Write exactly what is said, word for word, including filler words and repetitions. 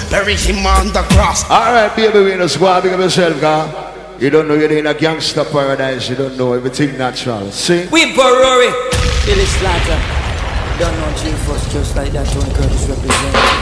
bury him on the cross. Alright, baby, we just go out, big up yourself, girl. You don't know you're in a gangster paradise. You don't know everything natural. See? We Barori, Billy Slaughter. Don't know G-Force just like that. Tony Curtis represent.